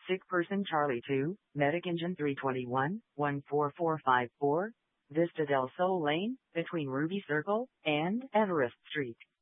Sick person Charlie 2, Medic Engine 321, 14454, Vista del Sol Lane, between Ruby Circle and Everest Street.